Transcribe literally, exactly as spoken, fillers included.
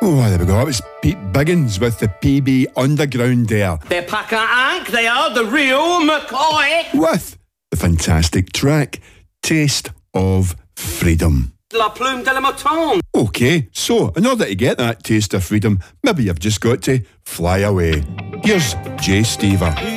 Oh, there we go. That was Pete Biggins with the P B Underground there. They're pack a hank, they are the real McCoy. With the fantastic track, Taste of Freedom. La plume de la mouton. Okay, so in order to get that taste of freedom, maybe you've just got to fly away. Here's Jay Stever.